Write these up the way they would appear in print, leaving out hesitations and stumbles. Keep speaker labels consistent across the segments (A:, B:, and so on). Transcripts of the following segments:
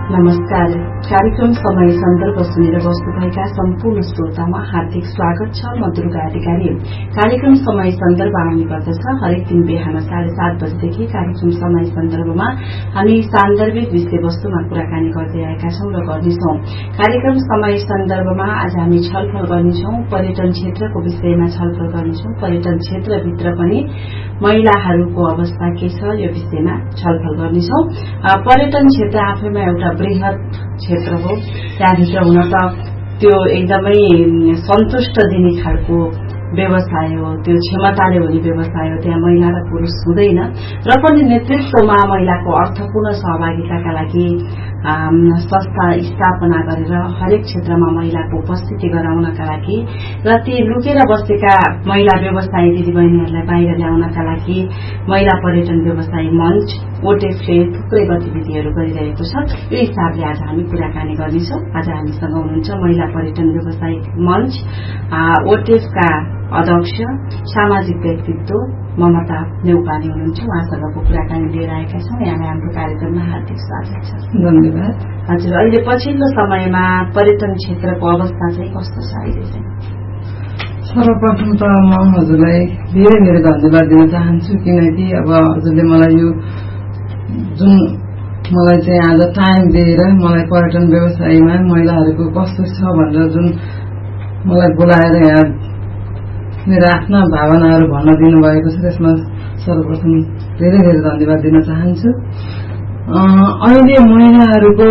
A: नमस्कार। कार्यक्रम समय सन्दर्भ सुनेर बस्नुभएका सम्पूर्ण श्रोतामा हार्दिक स्वागत छ। म दुर्गा अधिकारी। कार्यक्रम समय सन्दर्भ आउने गर्दछ हरेक दिन बिहान 7:30 बजेदेखि। कार्यक्रम समय सन्दर्भमा हामी सान्दर्भिक विषयवस्तुमा कुराकानी गर्दै आएका छौं र गर्नेछौं। कार्यक्रम समय सन्दर्भमा आज हामी छलफल गर्नेछौं पर्यटन क्षेत्रको विषयमा छलफल गर्नेछौं। पर्यटन क्षेत्रभित्र पनि महिलाहरूको अवस्था के छ यो विषयमा छलफल गर्नेछौं। पर्यटन क्षेत्र आफैमा एउटा बृहत क्षेत्र हो। त्यहाँभित्र हुन त त्यो एकदमै सन्तुष्ट दिने खालको व्यवसाय हो, त्यो क्षमताले हुने व्यवसाय हो। त्यहाँ महिला र पुरुष हुँदैन र पनि नेतृत्वमा महिलाको अर्थपूर्ण सहभागिताका लागि संस्था स्थापना गरेर हरेक क्षेत्रमा महिलाको उपस्थिति गराउनका लागि र ती लुकेर बसेका महिला व्यवसायी दिदीबहिनीहरूलाई बाहिर ल्याउनका लागि महिला पर्यटन व्यवसायी मञ्च ओटेफले थुप्रै गतिविधिहरू गरिरहेको छ। यो हिसाबले आज हामी कुराकानी गर्नेछौं। आज हामीसँग हुनुहुन्छ महिला पर्यटन व्यवसायी मञ्च ओटेफका अध्यक्ष सामाजिक व्यक्तित्व ममता नेउपाने हुनुहुन्छ। उहाँसँगको कुराकानी लिएर आएका छौं। यहाँलाई हाम्रो कार्यक्रममा हार्दिक स्वागत छ।
B: धन्यवाद।
A: हजुर, अहिले पछिल्लो समयमा पर्यटन क्षेत्रको अवस्था चाहिँ कस्तो छ अहिले चाहिँ?
B: सर्वप्रथम त म हजुरलाई धेरै धेरै धन्यवाद दिन चाहन्छु, किनकि अब हजुरले मलाई यो जुन मलाई चाहिँ आज टाइम दिएर मलाई पर्यटन व्यवसायमा महिलाहरूको कस्तो छ भनेर जुन मलाई बोलाएर यहाँ मेरो आफ्ना भावनाहरू भन्न दिनुभएको छ, त्यसमा सर्वप्रथम धेरै धेरै धन्यवाद दिन चाहन्छु। अहिले महिलाहरूको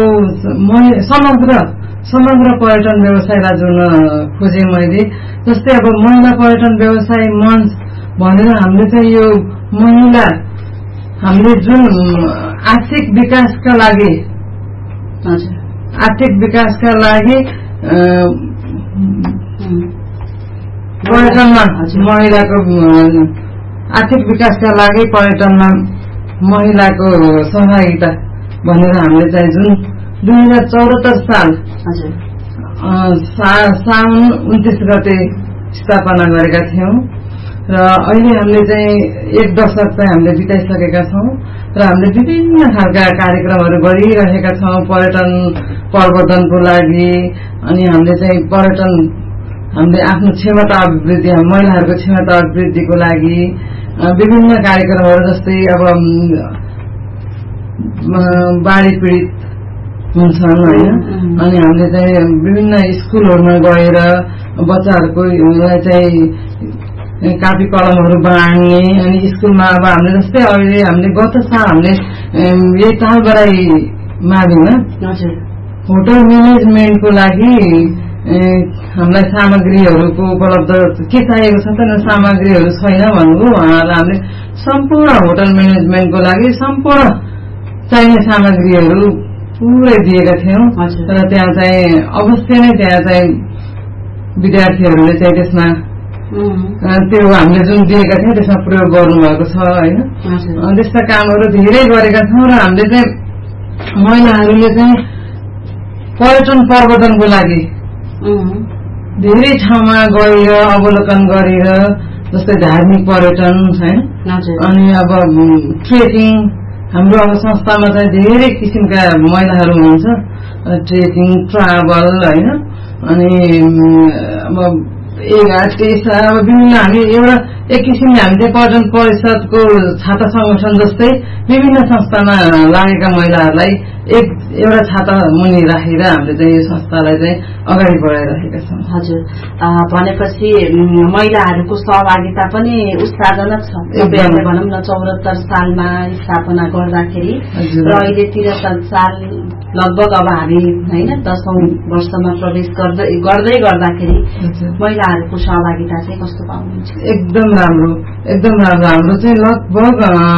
B: समग्र पर्यटन व्यवसायलाई जुन खोजे मैले, जस्तै अब महिला पर्यटन व्यवसाय मञ्च भनेर हामीले चाहिँ यो महिला हामीले जुन आर्थिक विकासका लागि पर्यटनमा महिलाको आर्थिक विकासका लागि पर्यटनमा महिलाको सहभागिता भनेर हामीले चाहिँ जुन 2074 साल साउन 29 गते स्थापना गरेका थियौं र अहिले हामीले चाहिँ 1 दशक चाहिँ हामीले बिताइसकेका छौं र हामीले विभिन्न खालका कार्यक्रमहरू गरिरहेका छौं पर्यटन प्रवर्धनको लागि। अनि हामीले चाहिँ पर्यटन हामीले आफ्नो क्षमता अभिवृद्धि, महिलाहरूको क्षमता अभिवृद्धिको लागि विभिन्न कार्यक्रमहरू, जस्तै अब बाढी पीडित हुन्छन् होइन, अनि हामीले चाहिँ विभिन्न स्कुलहरूमा गएर बच्चाहरूको चाहिँ कापी कलमहरू बाँड्ने, अनि स्कुलमा अब हामीले जस्तै अहिले हामीले गत साल हामीले यही तालबराई माविमा होटल म्यानेजमेन्टको लागि हामीलाई सामग्रीहरूको उपलब्ध के चाहिएको छ त सामग्रीहरू छैन भन्नुभयो। उहाँहरूलाई हामीले सम्पूर्ण होटल म्यानेजमेन्टको लागि सम्पूर्ण चाहिने सामग्रीहरू पुरै दिएका थियौं र त्यहाँ चाहिँ अवश्य नै त्यहाँ चाहिँ विद्यार्थीहरूले चाहिँ त्यसमा त्यो हामीले जुन दिएका थियौं त्यसमा प्रयोग गर्नुभएको छ होइन। त्यस्ता कामहरू धेरै गरेका छौं र हामीले चाहिँ महिलाहरूले चाहिँ पर्यटन प्रवर्धनको लागि धेरै ठाउँमा गएर अवलोकन गरेर, जस्तै धार्मिक पर्यटन होइन, अनि अब ट्रेकिङ, हाम्रो अब संस्थामा चाहिँ धेरै किसिमका महिलाहरू हुनुहुन्छ, ट्रेकिङ ट्राभल होइन, अनि अब अब विभिन्न हामी एउटा एक किसिमले हामी चाहिँ पर्यटन परिषदको छाता संगठन जस्तै विभिन्न संस्थामा लागेका महिलाहरूलाई एउटा छाता मुनि राखेर हामीले चाहिँ यो संस्थालाई चाहिँ अगाडि बढाइरहेका छौं।
A: हजुर, भनेपछि महिलाहरूको सहभागिता पनि उत्साहजनक छ। भनौँ न 74 सालमा स्थापना गर्दाखेरि र अहिलेतिर साल लगभग अब हामी होइन 10औं वर्षमा प्रवेश गर्दै गर्दाखेरि महिलाहरूको सहभागिता चाहिँ कस्तो पाउनुहुन्छ?
B: एकदम राम्रो, एकदम राम्रो। हाम्रो चाहिँ लगभग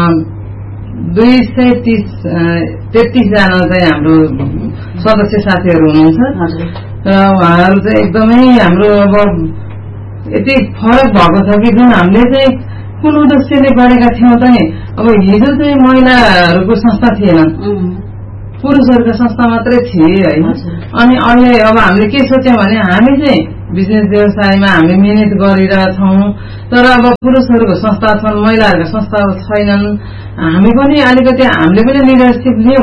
B: 233 जना चाहिँ हाम्रो सदस्य साथीहरू हुनुहुन्छ र उहाँहरू चाहिँ एकदमै हाम्रो अब यति फरक भएको छ कि जुन हामीले चाहिँ कुन उद्देश्यले गरेका थियौं त नि, अब हिजो चाहिँ महिलाहरूको संस्था थिएन, पुरुषहरूको संस्था मात्रै थिए होइन। अनि अहिले अब हामीले के सोच्यौं भने हामी चाहिँ बिजनेस व्यवसायमा हामी मिहिनेत गरिरहेछौं, तर अब पुरुषहरूको संस्था छन्, महिलाहरूको संस्था छैनन्। हामी पनि अलिकति हामीले पनि लिडरसिप लियौं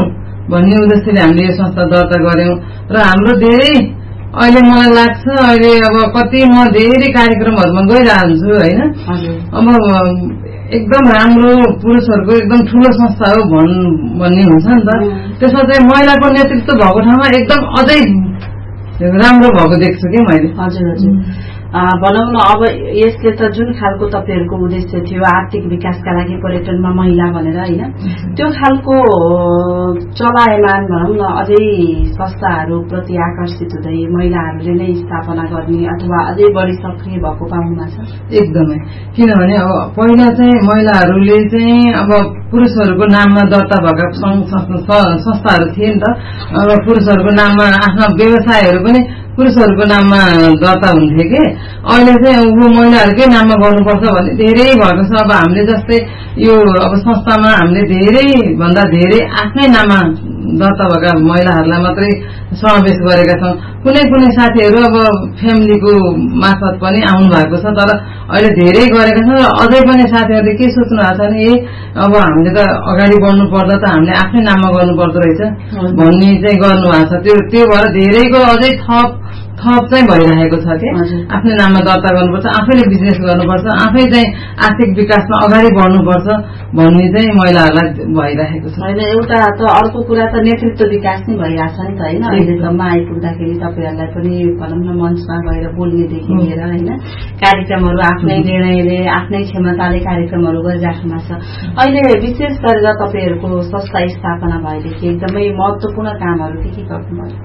B: भन्ने उद्देश्यले हामीले यो संस्था दर्ता गर्यौं र हाम्रो धेरै अहिले मलाई लाग्छ अहिले अब कति म धेरै कार्यक्रमहरुमा गइरहन्छु हैन अब एकदम राम्रो पुरुषहरुको एकदम ठूलो संस्था हो भन्ने हुन्छ नि त त्यसमा चाहिँ महिलाको नेतृत्व भएको ठाउँमा एकदम अझै राम्रो भएको देख्छु के मैले
A: हजुर हजुर भनौं न अब यसले त जुन खालको तपाईहरुको उद्देश्य थियो आर्थिक विकासका लागि पर्यटनमा महिला भनेर हैन त्यो खालको चलायमान भनौं न अझै संस्थाहरु प्रति आकर्षित हुँदै महिलाहरुले नै स्थापना गर्ने अथवा अझै बढी सक्रिय भएको पाउनुमा छ
B: एकदमै किनभने अब पहिला चाहिँ महिलाहरुले चाहिँ अब पुरुषहरुको नाममा दर्ता भएका संस्थाहरु थिए नि त अब पुरुषहरुको नाममा आफ्ना व्यवसायहरु पनि पुरुषहरुको नाममा दर्ता हुन्थे के अहिले चाहिँ अब महिलाहरुकै नाममा गर्नुपर्छ भन्ने धेरै भएको छ अब हामीले जस्तै यो अब संस्थामा हामीले धेरै भन्दा धेरै आफ्नै नाममा दर्ता भएका महिलाहरुलाई मात्रै समावेश गरेका छौं कुनै साथीहरु अब फ्यामिलीको मार्फत पनि आउनु भएको छ तर अहिले धेरै गरेका छौं र अझै पनि साथीहरुले के सोच्नु भएको छ भने अब हामीले त अगाडि बढ्नु पर्दा त हामीले आफ्नै नाममा गर्नु पर्दो रहेछ भन्ने चाहिँ गर्नु भएको छ त्यो भएर धेरैको अझै थप चाहिँ भइरहेको छ के आफ्नै नाममा दर्ता गर्नुपर्छ आफैले बिजनेस गर्नुपर्छ आफै चाहिँ आर्थिक विकासमा अगाडि बढ्नुपर्छ भन्ने चाहिँ महिलाहरुलाई भइरहेको छ
A: हैन एउटा त अर्को कुरा त नेतृत्व विकास नै भइरहेछ नि त हैन अहिलेसम्म आइपुग्दाखेरि तपाईहरुलाई पनि भनौं न मञ्चमा गएर बोल्नेदेखि लिएर हैन कार्यक्रमहरु आफ्नै निर्णयले आफ्नै क्षमताले कार्यक्रमहरु गरिराख्नुमा छ अहिले विशेष गरेर तपाईहरुको संस्था स्थापना भएदेखि एकदमै महत्त्वपूर्ण कामहरु के गर्नुभयो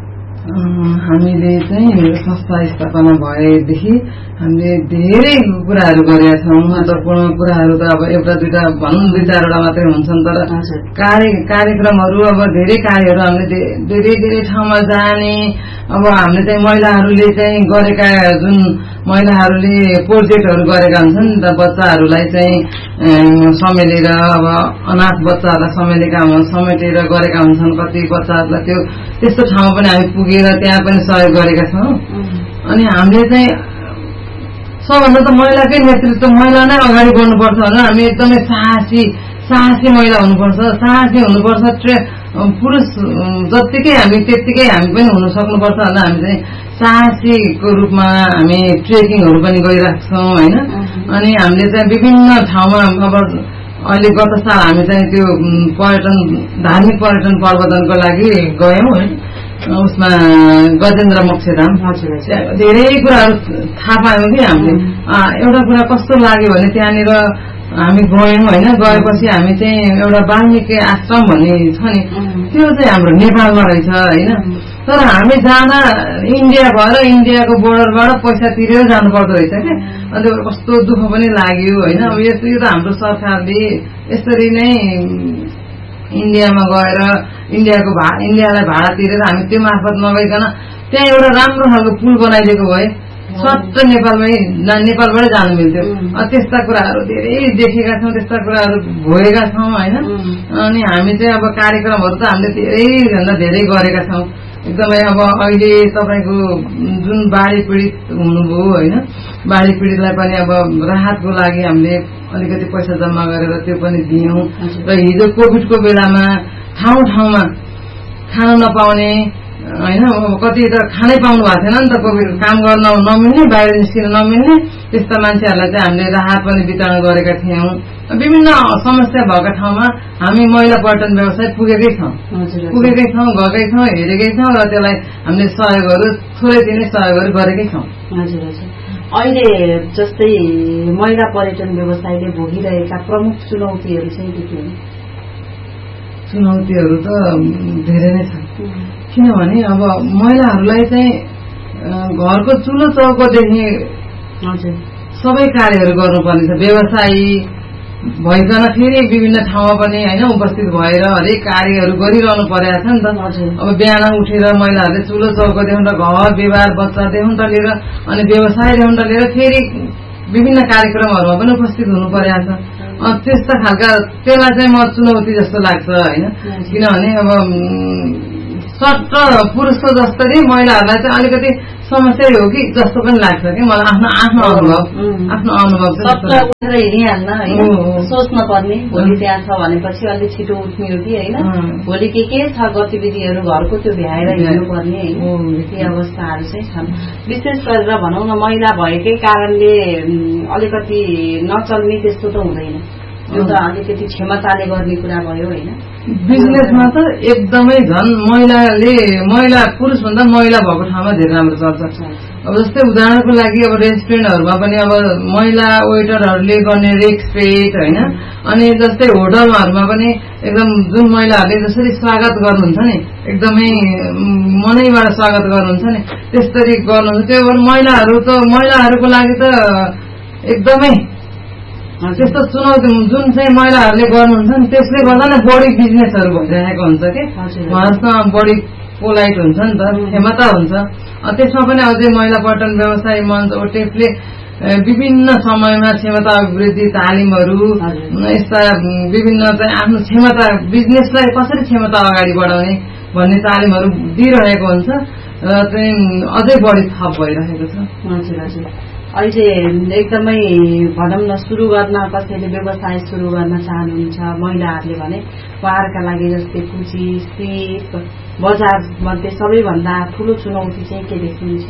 B: हामीले चाहिँ संस्था स्थापना भएदेखि हामीले धेरै कुराहरु गरेका छौं महत्त्वपूर्ण कुराहरु त अब एउटा दुईटा भनौं दुई चारवटा मात्रै हुन्छन् तर कार्यक्रमहरु अब धेरै कार्यहरु हामीले धेरै ठाउँमा जाने अब हामीले चाहिँ महिलाहरुले चाहिँ गरेका जुन महिलाहरुले प्रोजेक्टहरु गरेका हुन्छन् नि त बच्चाहरुलाई चाहिँ समेटेर अब अनाथ बच्चाहरुलाई समेटेर गरेका हुन्छन् कति बच्चाहरुलाई त्यो त्यस्तो ठाउँमा पनि हामी पुगेर त्यहाँ पनि सहयोग गरेका छौं अनि हामीले चाहिँ सबभन्दा त महिलाकै नेतृत्व महिला नै अगाडि बढ्नुपर्छ भनेर हामी एकदमै साहसी महिला हुनुपर्छ साहसी हुनुपर्छ पुरुष जत्तिकै हामी त्यत्तिकै हामी पनि हुन सक्नुपर्छ भनेर हामी चाहिँ साहसीको रूपमा हामी ट्रेकिङहरु पनि गरिराख्छौं हैन अनि हामीले चाहिँ विभिन्न ठाउँमा अब अहिले गत साल हामी चाहिँ त्यो धार्मिक पर्यटन प्रवर्धनको लागि गयौं है उसमा गजेन्द्र मोक्षधाम धेरै कुराहरु थाहा पायौं कि हामीले एउटा कुरा कस्तो लाग्यो भने त्यहाँनिर हामी गयौं हैन गएपछि हामी चाहिँ एउटा वाल्मीकि आश्रम भन्ने छ नि त्यो चाहिँ हाम्रो नेपालमा रहेछ हैन तर हामी जाँदा इन्डिया भएर इन्डियाको बोर्डरबाट पैसा तिरेर जानु पर्दो रहेछ के अनि कस्तो दुःख पनि लाग्यो हैन अब यो त हाम्रो सरकारले यसरी नै इन्डियामा गएर इन्डियालाई भाडा तिरेर हामी त्यो मार्फत नगइकन त्यहाँ एउटा राम्रो खालको पुल बनाइदिएको भए सट्ट नेपालबाटै जानु मिल्थ्यो त्यस्ता कुराहरु धेरै देखेका छौं त्यस्ता कुराहरु भएका छौं हैन अनि हामी चाहिँ अब कार्यक्रमहरु त हामीले धेरै भन्दा धेरै गरेका छौं एकदमै अब अहिले तपाईको जुन बाढी पीडित हुनुभयो हैन बाढी पीडितलाई पनि अब राहतको लागि हामीले अलिकति पैसा जम्मा गरेर त्यो पनि दियौं र हिजो कोभिडको बेलामा ठाउँमा खान नपाउने हैन कति त खानै पाउनु भएको थिएन नि त कोभिड काम गर्न नमिल्ने बाहिर निस्किन नमिल्ने त्यस्ता मान्छेहरुलाई चाहिँ हामीले राहत पनि वितरण गरेका थियौं विभिन्न समस्या भएका ठाउँमा हामी महिला पर्यटन व्यवसाय पुगेकै छौं गएकै छौं हेरेकै छौं र त्यसलाई हामीले सहयोगहरु थोरै दिने सहयोगहरु गरेकै छौं
A: हजुर हजुर अहिले जस्तै महिला पर्यटन व्यवसायले भोगिरहेका प्रमुख चुनौतीहरु चाहिँ के के हुन्
B: चुनौतीहरु त धेरै नै छन् किनभने अब महिलाहरुलाई चाहिँ घरको चुलो चौकोदेखि सबै कार्यहरु गर्नुपर्ने छ व्यवसायी भइकन फेरि विभिन्न ठाउँमा पनि हैन उपस्थित भएर हरेक कार्यहरु गरिरहनु परेको छ नि त अब बिहान उठेर महिलाहरुले चुलो चौकोदेखि घर व्यवहार बच्चादेखि लिएर अनि व्यवसायदेखि लिएर फेरि विभिन्न कार्यक्रमहरुमा पनि उपस्थित हुनु परेको छ त्यस्ता खालका त्यसलाई चाहिँ म चुनौती जस्तो लाग्छ हैन किनभने अब सट्ट पुरुषको जस्तै महिलाहरुलाई चाहिँ अलिकति समस्या हो कि जस्तो पनि लाग्छ कि मलाई आफ्नो अनुभव
A: उठेर हिँडिहाल्न होइन सोच्न पर्ने भोलि त्यहाँ छ भनेपछि अलिक छिटो उठ्ने हो कि होइन भोलि के छ गतिविधिहरू घरको त्यो भ्याएर हिँड्नुपर्ने होइन ती अवस्थाहरू चाहिँ छन्। विशेष गरेर भनौँ न महिला भएकै कारणले अलिकति नचल्ने त्यस्तो त हुँदैन, यो त अलिकति क्षमताले गर्ने कुरा भयो होइन।
B: बिजनेसमा त एकदमै झन् महिला पुरुषभन्दा महिला भएको ठाउँमा धेरै राम्रो चल्छ। अब जस्तै उदाहरणको लागि अब रेस्टुरेन्टहरूमा पनि अब महिला वेटरहरूले गर्ने रेस्पेक्ट होइन, अनि जस्तै होटलहरूमा पनि एकदम जुन महिलाहरूले जसरी स्वागत गर्नुहुन्छ नि एकदमै मनैबाट स्वागत गर्नुहुन्छ नि त्यसरी गर्नुहुन्छ। त्यो महिलाहरूको लागि त एकदमै त्यस्तो चुनौती जुन चाहिँ महिलाहरूले गर्नुहुन्छ नि त्यसले गर्दा नै बढी बिजनेसहरू भइरहेको हुन्छ कि उहाँहरूसँग बढी पोलाइट हुन्छ नि त, क्षमता हुन्छ। त्यसमा पनि अझै महिला पर्यटन व्यवसाय मञ्च ओटेफले विभिन्न समयमा क्षमता अभिवृद्धि तालिमहरू यस्ता विभिन्न चाहिँ आफ्नो क्षमता बिजनेसलाई कसरी क्षमता अगाडि बढाउने भन्ने तालिमहरू दिइरहेको हुन्छ र चाहिँ अझै बढी थप भइरहेको छ।
A: हजुर हजुर अहिले एकदमै भनौँ न सुरु गर्न कसैले व्यवसाय सुरु गर्न चाहनुहुन्छ महिलाहरूले भने उहाँहरूका लागि जस्तै पुँजी सिप बजार मध्ये सबैभन्दा ठूलो चुनौती चाहिँ के देखिन्छ?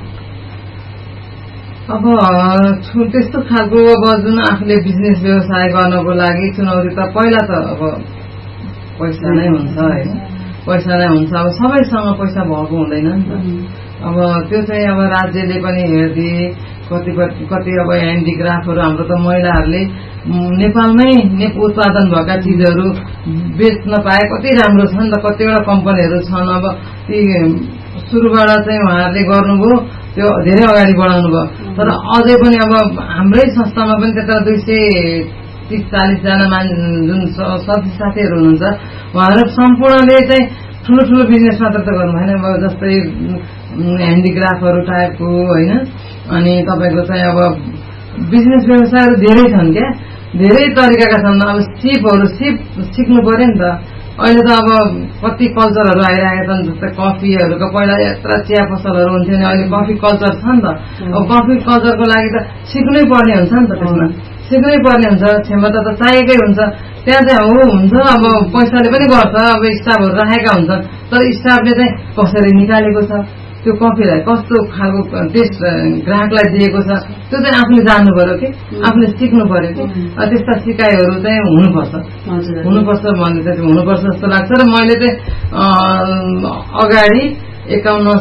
B: अब त्यस्तो खालको अब जुन आफूले बिजनेस व्यवसाय गर्नको लागि चुनौती त पहिला त अब पैसा नै हुन्छ होइन, पैसा नै हुन्छ। अब सबैसँग पैसा भएको हुँदैन नि त। अब त्यो चाहिँ अब राज्यले पनि हेर्दिए कति अब ह्यान्डिक्राफ्टहरू हाम्रो त महिलाहरूले नेपालमै उत्पादन भएका चिजहरू बेच्न पाए कति राम्रो छ नि त। कतिवटा कम्पनीहरू छन् अब ती सुरुबाट चाहिँ उहाँहरूले गर्नुभयो त्यो धेरै अगाडि बढाउनु भयो। तर अझै पनि अब हाम्रै संस्थामा पनि त्यता 230-40 जना जुन साथीहरू हुनुहुन्छ उहाँहरू सम्पूर्णले चाहिँ ठुलो बिजनेस मात्र त गर्नु भएन। अब जस्तै ह्यान्डिक्राफ्टहरू टाइपको होइन, अनि तपाईँको चाहिँ अब बिजनेस व्यवसायहरू धेरै छन् क्या, धेरै तरिकाका छन्। अब सिप सिक्नु पर्यो नि त। अहिले त अब कति कल्चरहरू आइरहेका छन्, जस्तै कफीहरूको पहिला यत्रो चिया पसलहरू हुन्थ्यो नि, अहिले कफी कल्चर छ नि त। अब कफी कल्चरको लागि त सिक्नै पर्ने हुन्छ नि त, त्यसमा सिक्नै पर्ने हुन्छ, क्षमता त चाहिएकै हुन्छ। त्यहाँ चाहिँ हुन्छ अब पैसाले पनि गर्छ, अब स्टाफहरू राखेका हुन्छन्, तर स्टाफले चाहिँ कसरी निकालेको छ त्यो कफीलाई कस्तो खालको टेस्ट ग्राहकलाई दिएको छ त्यो चाहिँ आफूले जान्नु पर्यो कि आफूले सिक्नु पर्यो कि। त्यस्ता सिकाइहरू चाहिँ हुनुपर्छ भन्ने चाहिँ हुनुपर्छ जस्तो लाग्छ। र मैले चाहिँ अगाडि 81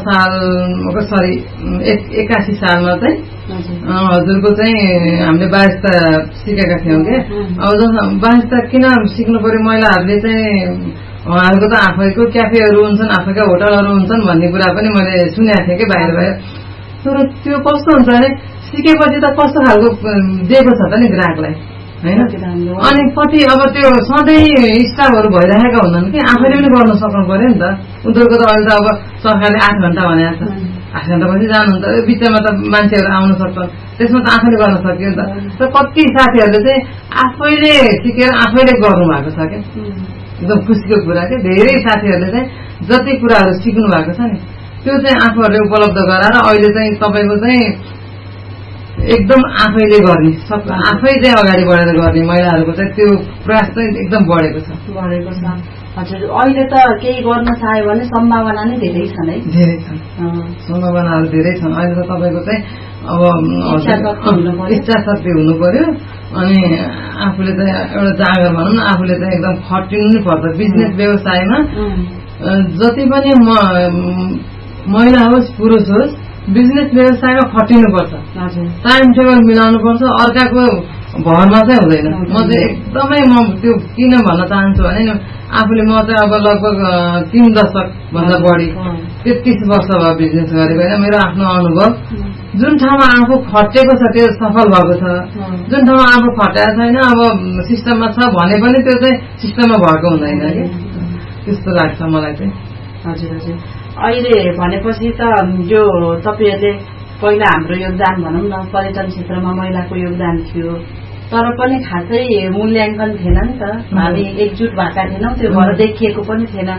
B: सालमा चाहिँ हजुरको चाहिँ हामीले बारिस्ता सिकेका थियौँ कि। अब बारिस्ता किन सिक्नु पर्यो महिलाहरूले चाहिँ उहाँहरूको त आफैको क्याफेहरू हुन्छन्, आफैका होटलहरू हुन्छन् भन्ने कुरा पनि मैले सुनेको थिएँ कि बाहिर। तर त्यो कस्तो हुन्छ भने सिकेपछि त कस्तो खालको दिएको छ त नि ग्राहकलाई होइन। अनि कति अब त्यो सधैँ स्टाफहरू भइरहेका हुन्छन् कि आफैले पनि गर्न सक्नु पर्यो नि त। उनीहरूको त अहिले त अब सरकारले 8 घण्टा भनेको छ, 8 घण्टापछि जानुहुन्छ, बिचमा त मान्छेहरू आउन सक्छन्, त्यसमा त आफैले गर्न सक्यो नि त। तर कति साथीहरूले चाहिँ आफैले सिकेर आफैले गर्नु भएको छ क्या, एकदम खुसीको कुरा के। धेरै साथीहरूले चाहिँ जति कुराहरू सिक्नु भएको छ नि त्यो चाहिँ आफूहरूले उपलब्ध गराएर अहिले चाहिँ तपाईँको चाहिँ एकदम आफैले गर्ने आफै चाहिँ अगाडि बढेर गर्ने महिलाहरूको चाहिँ त्यो प्रयास चाहिँ एकदम बढेको छ।
A: हजुर अहिले त केही गर्न चाह्यो भने सम्भावना नै धेरै छन् है,
B: धेरै छन्, सम्भावनाहरू धेरै छन्। अहिले त तपाईँको चाहिँ अब इच्छा शक्ति हुनु पर्यो, अनि आफूले चाहिँ एउटा जाँगर भनौँ न, आफूले चाहिँ एकदम खटिनु पर्छ बिजनेस व्यवसायमा। जति पनि महिला होस् पुरुष होस् बिजनेस व्यवसायमा खटिनुपर्छ, टाइम टेबल मिलाउनु पर्छ, अर्काको भरमा चाहिँ हुँदैन। म चाहिँ एकदमै त्यो किन भन्न चाहन्छु भने आफूले म चाहिँ अब लगभग 3 दशक भन्दा बढी 33 वर्ष भयो बिजनेस गरेको होइन। मेरो आफ्नो अनुभव जुन ठाउँमा आफू खटेको छ त्यो सफल भएको छ, जुन ठाउँमा आफू खटेको छैन अब सिस्टममा छ भने पनि त्यो चाहिँ सिस्टममा भएको हुँदैन कि, त्यस्तो लाग्छ मलाई चाहिँ।
A: हजुर हजुर अहिले भनेपछि त यो तपाईँहरूले पहिला हाम्रो योगदान भनौँ न पर्यटन क्षेत्रमा महिलाको योगदान थियो, तर पनि खासै मूल्याङ्कन थिएन नि त, हामी एकजुट भएका थिएनौँ, त्यो भएर देखिएको पनि थिएन।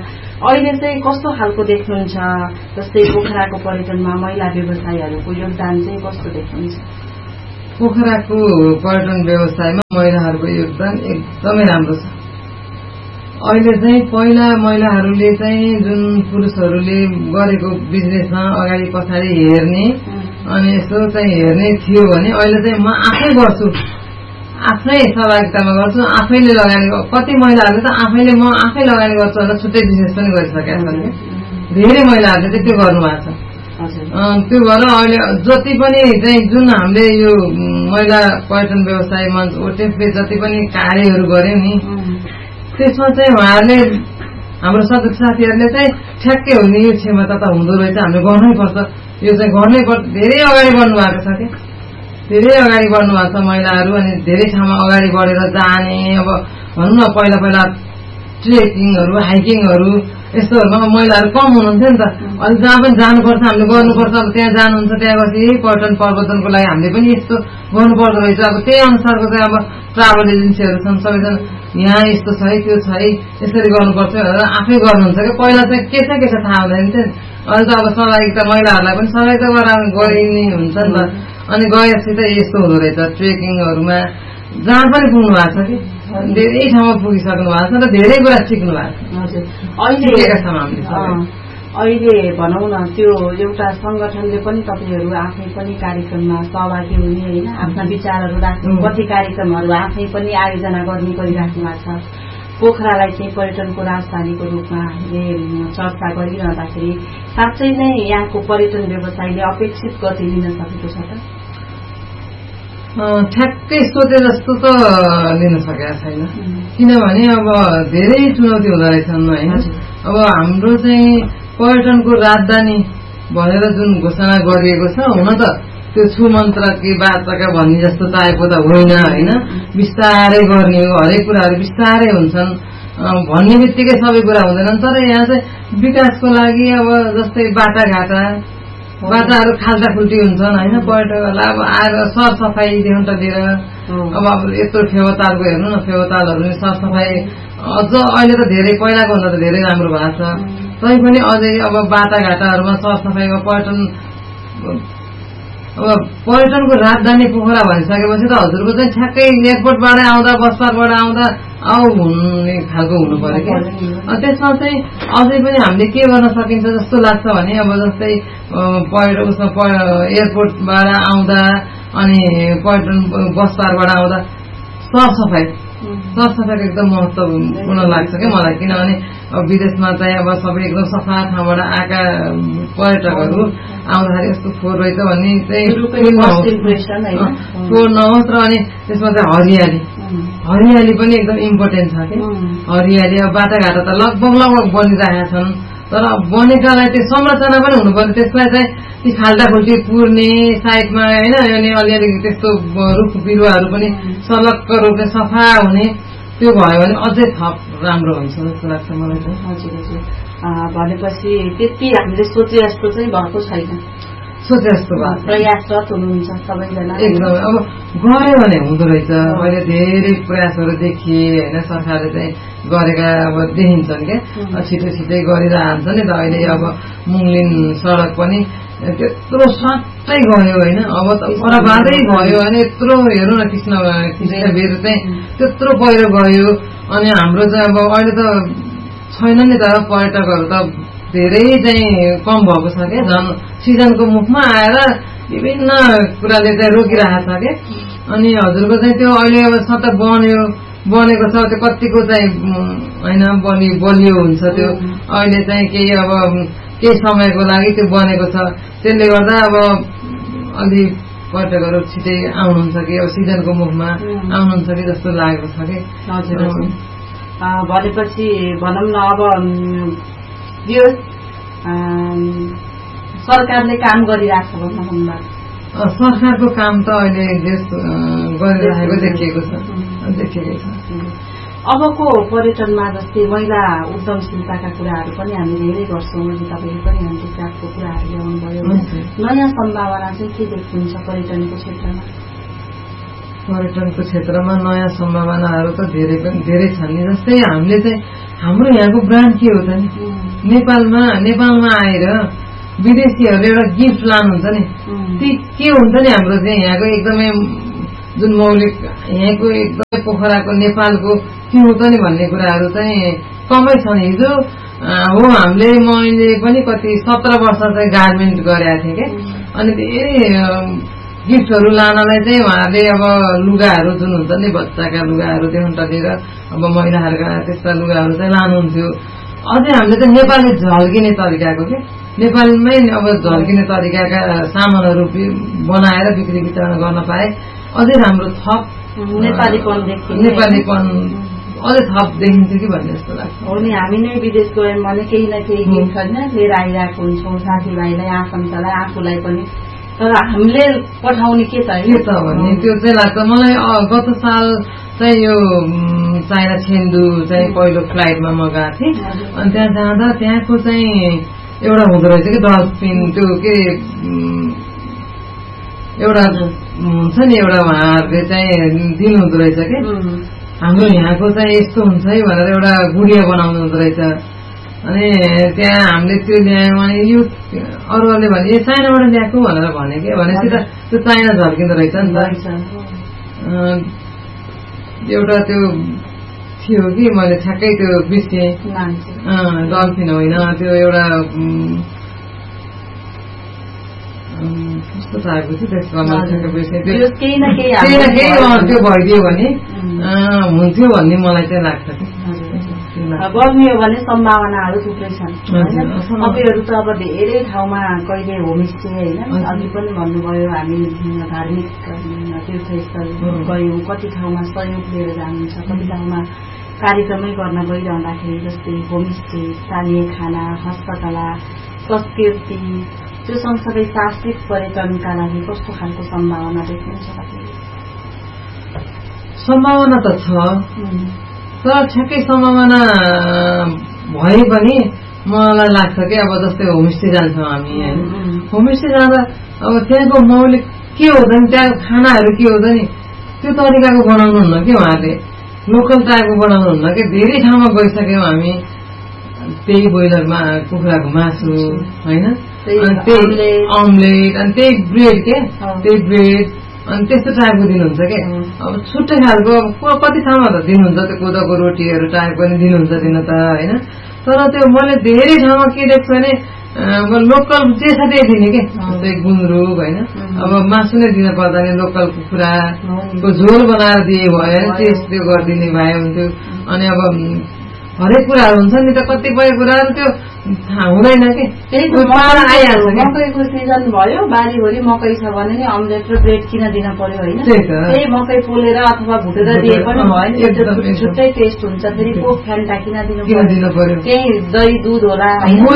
A: अहिले चाहिँ कस्तो खालको देख्नुहुन्छ? जस्तै पोखराको पर्यटनमा महिला व्यवसायीहरूको योगदान चाहिँ कस्तो देख्नुहुन्छ?
B: पोखराको पर्यटन व्यवसायमा महिलाहरूको योगदान एकदमै राम्रो छ। अहिले चाहिँ पहिला महिलाहरूले चाहिँ जुन पुरुषहरूले गरेको बिजनेसमा अगाडि पछाडि हेर्ने अनि यसो चाहिँ हेर्ने थियो भने अहिले चाहिँ म आफै गर्छु, आफ्नै सहभागितामा गर्छु, आफैले लगानी। कति महिलाहरूले त आफैले म आफै लगानी गर्छु भनेर छुट्टै बिजनेस पनि गरिसकेका छन् कि धेरै महिलाहरूले चाहिँ त्यो गर्नुभएको छ। त्यो भएर अहिले जति पनि चाहिँ जुन हामीले यो महिला पर्यटन व्यवसाय मञ्च ओटेफले जति पनि कार्यहरू गर्यौं नि त्यसमा चाहिँ उहाँहरूले हाम्रो सदस्य साथीहरूले चाहिँ ठ्याक्कै हुने यो क्षमता त हुँदो रहेछ, हामीले गर्नै पर्छ, यो चाहिँ गर्नै पर्छ। धेरै अगाडि बढ्नु भएको छ कि धेरै अगाडि बढ्नु भएको छ महिलाहरू। अनि धेरै ठाउँमा अगाडि बढेर जाने, अब भनौँ न पहिला पहिला ट्रेकिङहरू हाइकिङहरू यस्तोहरूमा महिलाहरू कम हुनुहुन्थ्यो नि त। अहिले जहाँ पनि जानुपर्छ हामीले गर्नुपर्छ। अब त्यहाँ जानुहुन्छ, त्यहाँ गएपछि पर्यटन प्रवर्धनको लागि हामीले पनि यस्तो गर्नुपर्दो रहेछ। अब त्यही अनुसारको चाहिँ अब ट्राभल एजेन्सीहरू छन्, सबैजना यहाँ यस्तो छ है त्यो छ है यसरी गर्नुपर्छ भनेर आफै गर्नुहुन्छ कि पहिला चाहिँ के छ थाहा हुँदैन थियो। अहिले त अब सहभागिता महिलाहरूलाई पनि सहभागिता गरिने हुन्छ नि त। अनि गएपछि चाहिँ यस्तो हुँदो रहेछ। ट्रेकिङहरूमा जहाँ पनि पुग्नु भएको छ कि धेरै ठाउँमा पुगिसक्नु भएको छ र धेरै कुरा सिक्नु भएको छ।
A: अहिले भनौँ न त्यो एउटा संगठनले पनि तपाईहरू आफै पनि कार्यक्रममा सहभागी हुने होइन, आफ्ना विचारहरू राख्ने, कति कार्यक्रमहरू आफै पनि आयोजना गर्ने गरिराख्नु भएको छ। पोखरालाई चाहिँ पर्यटनको राजधानीको रूपमा हामीले चर्चा गरिरहँदाखेरि साँच्चै नै यहाँको पर्यटन व्यवसायले अपेक्षित गति लिन सकेको छ त?
B: ठ्याक्कै सोचे जस्तो त लिन सकेका छैन, किनभने अब धेरै चुनौती हुँदो रहेछन् होइन। अब हाम्रो चाहिँ पर्यटनको राजधानी भनेर जुन घोषणा गरिएको छ, हुन त त्यो छुमन्त्र कि वार्ताका भन्ने जस्तो चाहेको त होइन होइन। बिस्तारै गर्ने हो, हरेक कुराहरू बिस्तारै हुन्छन्। भन्ने बित्तिकै सबै कुरा हुँदैनन्। तर यहाँ चाहिँ विकासको लागि अब जस्तै बाटाहरू खाल्टाखुल्टी हुन्छन् होइन। पर्यटकहरूलाई अब आएर सरसफाइदेखि त लिएर अब यत्रो फेवातालको हेर्नु न, फेवातालहरू सरसफाइ अझ अहिले त धेरै पहिलाको भन्दा त धेरै राम्रो भएको छ। तैपनि अझै अब बाटाघाटाहरूमा सरसफाइमा पर्यटनको राजधानी पोखरा भनिसकेपछि त हजुरको चाहिँ ठ्याक्कै एयरपोर्टबाट आउँदा बसबाट आउँदा आऊ हुने खालको हुनु पर्यो क्या। त्यसमा चाहिँ अझै पनि हामीले के गर्न सकिन्छ जस्तो लाग्छ भने अब जस्तै एयरपोर्टबाट आउँदा अनि पर्यटन बसबाट आउँदा सरसफाइको एकदम महत्त्वपूर्ण लाग्छ क्या मलाई। किनभने विदेशमा चाहिँ अब सबै एकदम सफा ठाउँबाट आएका पर्यटकहरू आउँदाखेरि यस्तो फोहोर रहेछ भन्ने चाहिँ फोहोर नहोस्। र अनि त्यसमा चाहिँ हरियाली पनि एकदम इम्पोर्टेन्ट छ कि हरियाली। अब बाटाघाटा त लगभग बनिरहेका छन्, तर बनेकालाई त्यो संरचना पनि हुनु पर्यो। त्यसलाई चाहिँ ती खाल्टाखुल्टी पुर्ने साइडमा होइन, अनि अलिअलि त्यस्तो रुख बिरुवाहरू पनि सलक्क रूपले सफा हुने, त्यो भयो भने अझै थप राम्रो हुन्छ जस्तो लाग्छ मलाई चाहिँ।
A: हजुर भनेपछि त्यति हामीले सोचे जस्तो चाहिँ भएको छैन।
B: सोचे जस्तो
A: प्रयासरत हुनुहुन्छ सबैजना
B: एकदम। अब गऱ्यो भने हुँदो रहेछ। अहिले धेरै प्रयासहरू देखिए होइन, सरकारले चाहिँ गरेका अब देखिन्छन् क्या, छिटै गरिरहन्छ नि त। अहिले अब मुङलिन सडक पनि त्यत्रो सट्टै गयो होइन, अब त बराबरै भयो भने यत्रो हेर्नु न कृष्णवीर चाहिँ त्यत्रो पहिरो गयो। अनि हाम्रो चाहिँ अब अहिले त छैन नि त, पर्यटकहरू त धेरै चाहिँ कम भएको छ क्या। झन् सिजनको मुखमा आएर विभिन्न कुराले चाहिँ रोकिरहेको छ क्या। अनि हजुरको चाहिँ त्यो अहिले अब सतत बनेको छ, त्यो कतिको चाहिँ होइन बलियो हुन्छ त्यो। अहिले चाहिँ केही समयको लागि त्यो बनेको छ, त्यसले गर्दा अब अलि पर्यटकहरू छिटै आउनुहुन्छ कि अब सिजनको मुखमा आउनुहुन्छ कि जस्तो लागेको छ कि।
A: भनेपछि भनौँ न अब यो सरकारले काम गरिरहेको छ भन्नुभयो।
B: सरकारको काम त अहिले गरिरहेको देखिएको छ।
A: अबको पर्यटनमा जस्तै महिला उद्यमशीलताका कुराहरू पनि हामी धेरै गर्छौँ। तपाईँले पनि ह्यान्डिक्राफ्टको कुराहरू ल्याउनु भयो। नयाँ सम्भावना चाहिँ के देख्नुहुन्छ पर्यटनको क्षेत्रमा?
B: पर्यटनको क्षेत्रमा नयाँ सम्भावनाहरू त धेरै छन् नि। जस्तै हामीले चाहिँ हाम्रो यहाँको ब्रान्ड के हो त नि, नेपालमा आएर विदेशीहरूले एउटा गिफ्ट लानुहुन्छ नि, ती के हुन्छ नि हाम्रो चाहिँ यहाँको एकदमै जुन मौलिक यहाँको एकदमै पोखराको नेपालको के हो त नि भन्ने कुराहरू चाहिँ कमै छन्। हिजो हो मैले पनि कति 17 वर्ष चाहिँ गार्मेन्ट गरेका थिएँ क्या, अनि धेरै गिफ्टहरू लानलाई चाहिँ उहाँहरूले अब लुगाहरू जुन हुन्छ नि बच्चाका लुगाहरूदेखि लिएर अब महिलाहरूका त्यस्ता लुगाहरू चाहिँ लानुहुन्थ्यो। अझै हामीले चाहिँ नेपाली झल्किने तरिकाको के नेपालमै अब झल्किने तरिकाका सामानहरू बनाएर बिक्री वितरण गर्न पाए अझै राम्रो थप नेपालीपन अझै थप देखिन्थ्यो कि भन्ने जस्तो लाग्छ।
A: हो नि, हामी नै विदेश गयौँ भने केही न केही गिफ्ट होइन लिएर आइरहेको हुन्छौँ साथीभाइलाई, आफन्तलाई, आफूलाई पनि, तर हामीले पठाउने के त
B: भन्ने त्यो चाहिँ लाग्छ मलाई। गत साल चाहिँ यो चाइना छेन्दु चाहिँ पहिलो फ्लाइटमा म गएको थिएँ, अनि त्यहाँ जाँदा त्यहाँको चाहिँ एउटा हुँदो रहेछ कि डल्फिन, त्यो के एउटा हुन्छ नि एउटा उहाँहरूले चाहिँ दिनुहुँदो रहेछ कि हाम्रो यहाँको चाहिँ यस्तो हुन्छ है भनेर एउटा गुडिया बनाउनु हुँदो रहेछ। अनि त्यहाँ हामीले त्यो ल्यायौँ अनि यो अरूहरूले भने यो चाइनाबाट ल्याएको भनेर भने कि भनेपछि त त्यो चाइना झर्किँदो रहेछ नि त। एउटा त्यो थियो कि मैले ठ्याक्कै त्यो बिर्सेँ, डल्फिन होइन त्यो एउटा कस्तो टाइपको थियो त्यसमा ठ्याक्कै बिर्सेँ, केही न केही त्यो भइदियो भने हुन्थ्यो भन्ने मलाई चाहिँ लाग्छ कि।
A: गर्मी हो भने सम्भावनाहरू थुप्रै छन् होइन। तपाईँहरू त अब धेरै ठाउँमा कहिले होमस्टे होइन, अघि पनि भन्नुभयो हामी धार्मिक तीर्थस्थल गयौँ, कति ठाउँमा सहयोग लिएर जानुहुन्छ, कति ठाउँमा कार्यक्रमै गर्न गइरहँदाखेरि जस्तै होमस्टे, स्थानीय खाना, हस्तकला, संस्कृति, त्यो सँगसँगै साहसिक पर्यटनका लागि कस्तो खालको सम्भावना देख्नुहुन्छ?
B: सम्भावना त छ, तर ठ्याक्कै सम्भावना भए पनि मलाई लाग्छ कि अब जस्तै होमस्टे जान्छौँ हामी होइन, होमस्टे जाँदा अब त्यहाँको मौलिक के हो त नि, त्यहाँको खानाहरू के हो त नि त्यो तरिकाको बनाउनुहुन्न कि उहाँहरूले, लोकल टाइपको बनाउनुहुन्न कि। धेरै ठाउँमा गइसक्यौँ हामी, त्यही बोइलरमा कुखुराको मासु होइन, अनि त्यही अम्लेट, अनि त्यही ब्रेड के त्यही ब्रेड, अनि त्यस्तो टाइपको दिनुहुन्छ क्या। अब छुट्टै खालको कति ठाउँमा त दिनुहुन्छ त्यो कोदोको रोटीहरू टाइप पनि दिनुहुन्छ दिन त होइन, तर त्यो मैले धेरै ठाउँमा के देख्छु भने लोकल जे छ त्यही दिने के, जस्तै गुन्द्रुक होइन, अब मासु नै दिन पर्दा नि लोकल कुखुराको झोल बनाएर दिए भयो टेस्ट त्यो गरिदिने भए हुन्थ्यो। अनि अब हरेक कुराहरू हुन्छ नि त, कतिपय कुराहरू त्यो हुँदैन कि।
A: मकैको सिजन भयो, बारीभरि मकै छ भने नि अम्लेट र ब्रेड किन दिन पर्यो होइन, त्यही मकै पोलेर अथवा भुटेर दिए पनि भयो नि, छुट्टै टेस्ट हुन्छ। फेरि कोक फ्यान्टा किन दिनु पर्यो, त्यही दही दुध होला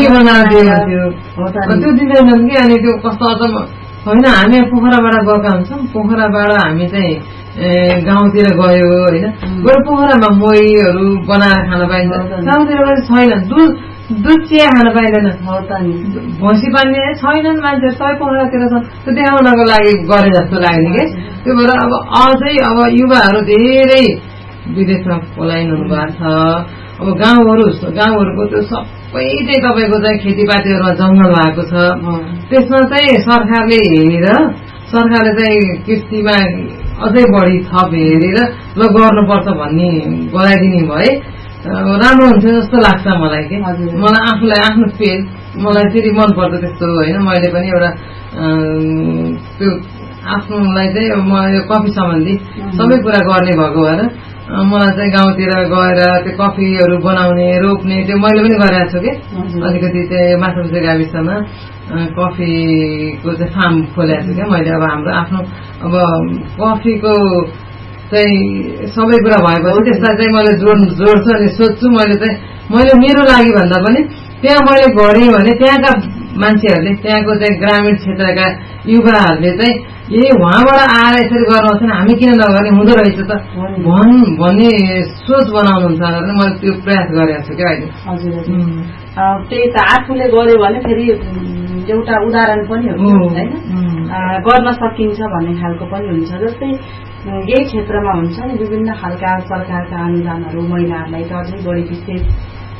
B: त्यो दिँदैनन् कि। अनि त्यो कस्तो अझ होइन, हामी पोखराबाट गएका हुन्छौँ, पोखराबाट हामी चाहिँ गाउँतिर गयो होइन, गएर पोखरामा मोहीहरू बनाएर खान पाइन्छ, गाउँतिर छैन। दुध चिया खान पाइँदैन, भैँसी पाल्ने छैनन् मान्छेहरू, सबै पोखरातिर छन्। त्यो देखाउनको लागि गरे जस्तो लाग्ने कि। त्यो भएर अब अझै अब युवाहरू धेरै विदेशमा पलायन हुनुभएको छ। अब गाउँहरूको त्यो सबै चाहिँ तपाईँको चाहिँ खेतीपातीहरूमा जङ्गल भएको छ, त्यसमा चाहिँ सरकारले चाहिँ कृषिमा अझै बढी थप हेरेर ल गर्नुपर्छ भन्ने गराइदिने भए राम्रो हुन्थ्यो जस्तो लाग्छ मलाई कि। मलाई आफूलाई आफ्नो फेल मलाई फेरि मनपर्छ त्यस्तो होइन। मैले पनि एउटा त्यो आफ्नोलाई चाहिँ म यो कफी सम्बन्धी सबै कुरा गर्ने भएको भएर मलाई चाहिँ गाउँतिर गएर त्यो कफीहरू बनाउने रोप्ने त्यो मैले पनि गरेको छु कि। अलिकति चाहिँ माछापुछे गाविसमा कफीको चाहिँ फार्म खोलेको छु क्या मैले। अब हाम्रो आफ्नो अब कफीको चाहिँ सबै कुरा भएपछि त्यसलाई चाहिँ मैले जोड्छु अनि सोध्छु। मैले मेरो लागि भन्दा पनि त्यहाँ मैले गरेँ भने त्यहाँका मान्छेहरूले त्यहाँको चाहिँ ग्रामीण क्षेत्रका युवाहरूले चाहिँ उहाँबाट आएर यसरी गर्नुहुन्छ भने हामी किन नगर्ने, हुँदो रहेछ त भन्ने सोच बनाउनुहुन्छ भने मैले त्यो प्रयास गरेको छु क्या अहिले।
A: त्यही त आफूले गर्यो भने फेरि एउटा उदाहरण पनि हुन्छ होइन, गर्न सकिन्छ भन्ने खालको पनि हुन्छ। जस्तै यही क्षेत्रमा हुन्छ नि विभिन्न खालका सरकारका अनुदानहरू महिलाहरूलाई त अझै बढी विशेष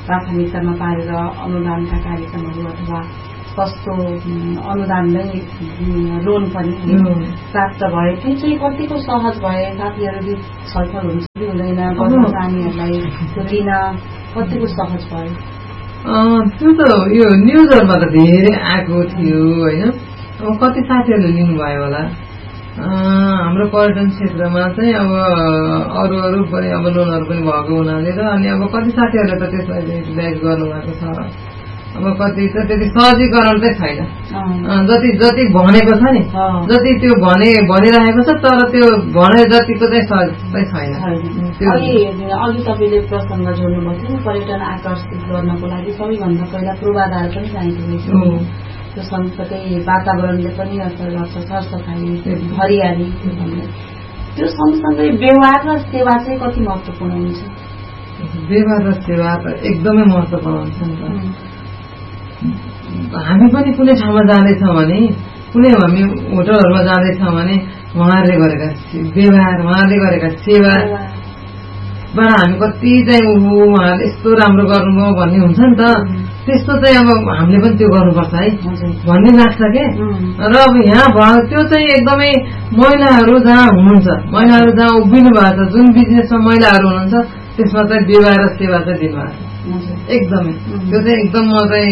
A: प्राथमिकतामा पारेर अनुदानका कार्यक्रमहरू अथवा सस्तो अनुदानमै लोन पनि प्राप्त भए त्यो चाहिँ कतिको सहज भए साथीहरू बिच छलफल हुन्छ कि हुँदैन गर्न चाहनेहरूलाई त्यो लिन कतिको सहज भयो
B: त्यो त यो न्युजहरूमा त धेरै आएको थियो होइन अब कति साथीहरूले लिनुभयो होला हाम्रो पर्यटन क्षेत्रमा चाहिँ अब अरू पनि अब लोनहरू पनि भएको हुनाले र अनि अब कति साथीहरूले त त्यसलाई युटिलाइज गर्नुभएको छ अब कति त त्यति सहजीकरण चाहिँ छैन जति भनेको छ नि जति त्यो भनिरहेको छ तर त्यो भने जतिको चाहिँ सहज चाहिँ छैन
A: अघि तपाईँले प्रसङ्ग जोड्नुभएको थियो पर्यटन आकर्षित गर्नको लागि सबैभन्दा पहिला पूर्वाधार पनि चाहिएको रहेछ त्यो सँगसँगै वातावरणले पनि असर गर्छ सरसफाइ हरियाली त्यो सँगसँगै व्यवहार र सेवा चाहिँ कति महत्त्वपूर्ण हुन्छ
B: व्यवहार र सेवा त एकदमै महत्त्वपूर्ण हुन्छ नि त हामी पनि कुनै ठाउँमा जाँदैछौँ भने कुनै हामी होटलहरूमा जाँदैछौँ भने उहाँहरूले गरेका व्यवहार उहाँहरूले गरेका सेवाबाट हामी कति चाहिँ उहाँहरूले यस्तो राम्रो गर्नुभयो भन्ने हुन्छ नि त त्यस्तो चाहिँ अब हामीले पनि त्यो गर्नुपर्छ है भन्ने लाग्छ के र अब यहाँ भयो त्यो चाहिँ एकदमै महिलाहरू जहाँ हुनुहुन्छ महिलाहरू जहाँ उभिनु भएको छ जुन बिजनेसमा महिलाहरू हुनुहुन्छ त्यसमा चाहिँ व्यवहार र सेवा चाहिँ दिनुभएको छ एकदमै त्यो चाहिँ एकदम म चाहिँ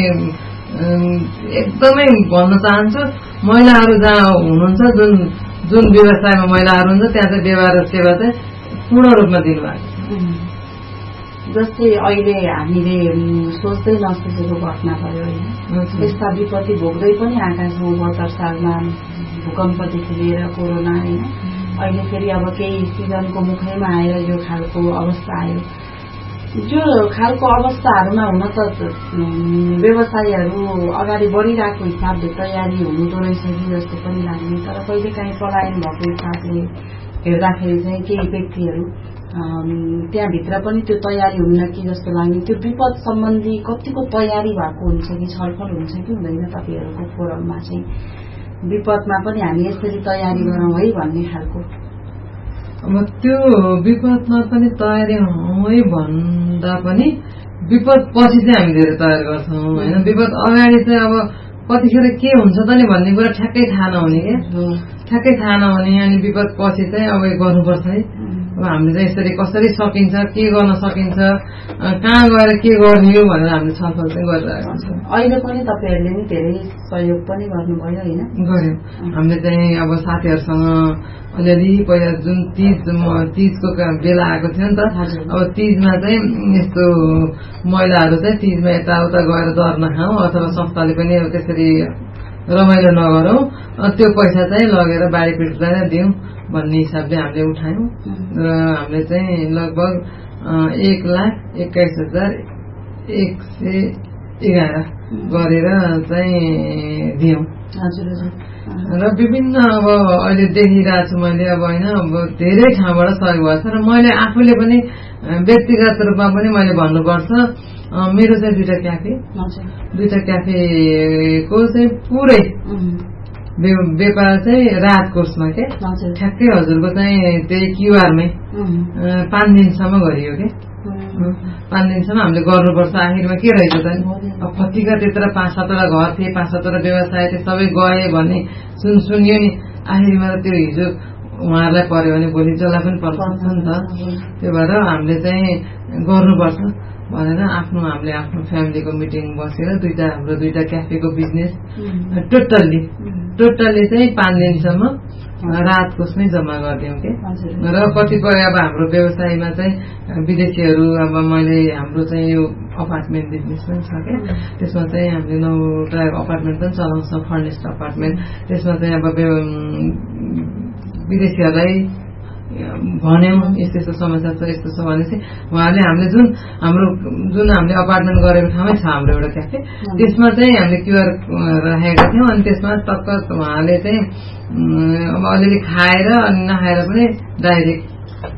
B: एकदमै भन्न चाहन्छु महिलाहरू जहाँ हुनुहुन्छ जुन व्यवसायमा महिलाहरू हुन्छ त्यहाँ चाहिँ व्यवहार र सेवा चाहिँ पूर्ण रूपमा दिनुभएको छ
A: जस्तै अहिले हामीले सोच्दै नसोचेको घटना भयो होइन यस्ता विपत्ति भोग्दै पनि आएका छौँ 72 सालमा भूकम्पदेखि लिएर कोरोना होइन अहिले फेरि अब केही सिजनको मुखैमा आएर यो खालको अवस्था आयो त्यो खालको अवस्थाहरूमा हुन त व्यवसायहरू अगाडि बढिरहेको हिसाबले तयारी हुँदो रहेछ कि जस्तो पनि लाग्ने तर कहिले काहीँ पलायन भएको हिसाबले हेर्दाखेरि चाहिँ केही व्यक्तिहरू त्यहाँभित्र पनि त्यो तयारी हुन्न कि जस्तो लाग्ने त्यो विपद सम्बन्धी कतिको तयारी भएको हुन्छ कि छलफल हुन्छ कि हुँदैन तपाईँहरूको फोरममा चाहिँ विपदमा पनि हामी यसरी तयारी गरौँ है भन्ने खालको
B: अब त्यो विपदमा पनि तयारी है भन्दा पनि विपद पछि चाहिँ हामी धेरै तयारी गर्छौँ होइन विपद अगाडि चाहिँ अब कतिखेर के हुन्छ त नि भन्ने कुरा ठ्याक्कै थाहा नहुने क्या ठ्याक्कै थाहा नहुने अनि विपद पछि चाहिँ अब गर्नुपर्छ है अब हामीले चाहिँ यसरी कसरी सकिन्छ के गर्न सकिन्छ कहाँ गएर के गर्ने हो भनेर हामीले छलफल चाहिँ गरिरहेको हुन्छ
A: अहिले पनि तपाईँहरूले नि धेरै सहयोग पनि गर्नुभयो होइन
B: गर्यौँ हामीले चाहिँ अब साथीहरूसँग अलिअलि पहिला जुन तीजको बेला आएको थियो नि त अब तीजमा चाहिँ यस्तो महिलाहरू चाहिँ तीजमा यताउता गएर दर नखाउँ अथवा संस्थाले पनि त्यसरी रमाइलो नगरौँ त्यो पैसा चाहिँ लगेर बाढी पीडितलाई दिउँ भन्ने हिसाबले हामीले उठायौँ र हामीले चाहिँ लगभग 1,21,111 गरेर चाहिँ दियौँ र विभिन्न अब अहिले देखिरहेको छु मैले अब होइन अब धेरै ठाउँबाट सहयोग भएको छ र मैले आफूले पनि व्यक्तिगत रूपमा पनि मैले भन्नुपर्छ मेरो चाहिँ दुईटा क्याफेको चाहिँ पुरै व्यापार चाहिँ राहत कोषमा के ठ्याक्कै हजुरको चाहिँ त्यही क्युआरमै 5 दिनसम्म गरियो के 5 दिनसम्म हामीले गर्नुपर्छ आखिरमा के रहेछ त अब कतिका त्यत्र 5-7 घर थिए 5-7 व्यवसाय थिए सबै गए भन्ने सुनियो नि आखिरमा त्यो हिजो उहाँहरूलाई पर्यो भने भोलि जसलाई पनि पर्छ नि त त्यो भएर हामीले चाहिँ गर्नुपर्छ भनेर हामीले आफ्नो फ्यामिलीको मिटिङ बसेर हाम्रो दुईटा क्याफेको बिजनेस टोटल्ली चाहिँ 5 दिनसम्म राहत कोषमै जम्मा गरिदिउँ के र कतिपय अब हाम्रो व्यवसायमा चाहिँ विदेशीहरू अब मैले हाम्रो चाहिँ यो अपार्टमेन्ट बिजनेस पनि छ क्या त्यसमा चाहिँ हामीले 9वटा अपार्टमेन्ट पनि चलाउँछौँ फर्निस्ड अपार्टमेन्ट त्यसमा चाहिँ अब विदेशीहरूलाई भन्यौँ यस्तो समस्या छ यस्तो छ भने चाहिँ उहाँहरूले हामीले जुन हामीले अपार्टमेन्ट गरेको ठाउँमै छ हाम्रो एउटा क्याफे त्यसमा चाहिँ हामीले क्युआर राखेका थियौँ अनि त्यसमा टक्क उहाँले चाहिँ अब अलिअलि खाएर अनि नखाएर पनि डाइरेक्ट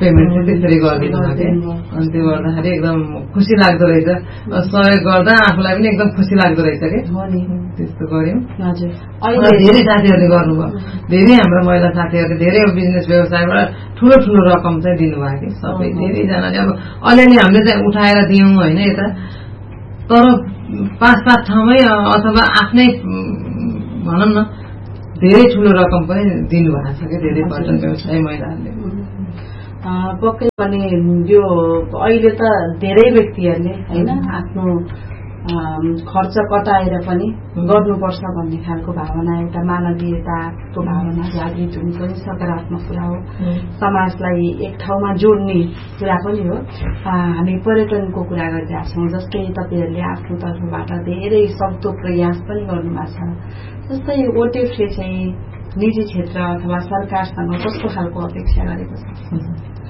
B: पेमेन्ट चाहिँ त्यसरी गरिदिनु भएको अनि त्यो गर्दाखेरि एकदम खुसी लाग्दो रहेछ सहयोग गर्दा आफूलाई पनि एकदम खुसी लाग्दो रहेछ कि त्यस्तो गर्यौं धेरै साथीहरूले गर्नुभयो धेरै हाम्रो महिला साथीहरूले धेरै बिजनेस व्यवसायबाट ठूलो ठूलो रकम चाहिँ दिनुभयो कि सबै धेरैजनाले अब अलिअलि हामीले चाहिँ उठाएर दियौं होइन यता तर 5-5 ठाउँमै अथवा आफ्नै भनौं न धेरै ठूलो रकम पनि दिनुभएको छ कि धेरै पर्यटन व्यवसाय महिलाहरूले
A: पक्कै पनि यो अहिले त धेरै व्यक्तिहरूले हैन आफ्नो खर्च कटाएर पनि गर्नुपर्छ भन्ने खालको भावना एउटा मानवीयताको भावना जागृत हुनु पनि सकारात्मक कुरा हो समाजलाई एक ठाउँमा जोड्ने कुरा पनि हो हामी पर्यटनको कुरा गरिरहेका छौं जस्तै तपाईहरुले आफ्नो तर्फबाट धेरै सक्दो प्रयास पनि गर्नुभएको छ जस्तै ओटेफले चाहिँ निजी क्षेत्र अथवा सरकारसँग कस्तो खालको अपेक्षा गरेको छ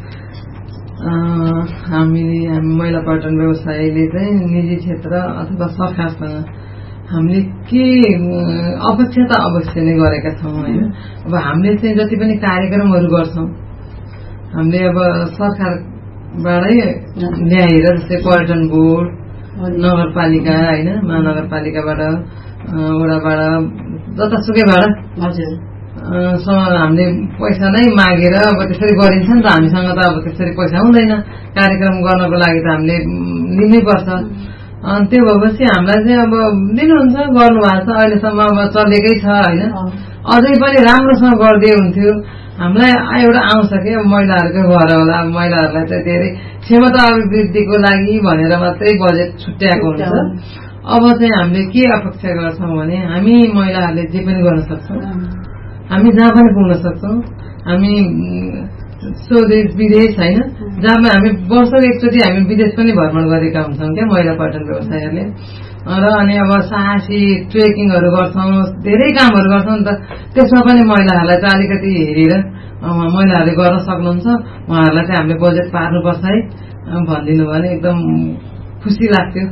B: हामी महिला पर्यटन व्यवसायले चाहिँ निजी क्षेत्र अथवा सरकारसँग हामीले के अपेक्षा त अवश्य नै गरेका छौं हैन अब हामीले चाहिँ जति पनि कार्यक्रमहरु गर्छौं हामीले अब सरकारबाटै ल्याएर जस्तै पर्यटन बोर्ड नगरपालिका हैन महानगरपालिकाबाट वडाबाट जतासुकैबाट हजुर हामीले पैसा नै मागेर अब त्यसरी गरिन्छ नि त हामीसँग त अब त्यसरी पैसा हुँदैन कार्यक्रम गर्नको लागि त हामीले लिनै पर्छ अनि त्यो भएपछि हामीलाई चाहिँ अब दिनुहुन्छ गर्नुभएको छ अहिलेसम्म अब चलेकै छ हैन अझै पनि राम्रोसँग गर्दै हुन्थ्यो हामीलाई एउटा आउँछ के महिलाहरुकै भएर होला महिलाहरुलाई चाहिँ धेरै क्षमता अभिवृद्धिको लागि भनेर मात्रै बजेट छुट्याएको हुन्छ अब चाहिँ हामीले के अपेक्षा गर्छौं भने हामी महिलाहरुले जे पनि गर्न सक्छौं हामी जहाँ पनि पुग्न सक्छौं हामी स्वदेश विदेश हैन जहाँ हामी वर्षको एकचोटि हामी विदेश पनि भ्रमण गरेका हुन्छौं क्या महिला पर्यटन व्यवसायहरूले र अनि अब साहसी ट्रेकिङहरु गर्छौं धेरै कामहरु गर्छौं नि त त्यसमा पनि महिलाहरुलाई चाहिँ अलिकति हेरेर महिलाहरुले गर्न सक्नुहुन्छ उहाँहरुलाई चाहिँ हामीले बजेट पार्नुपर्छ है भन्दिनु भने एकदम खुसी लाग्थ्यो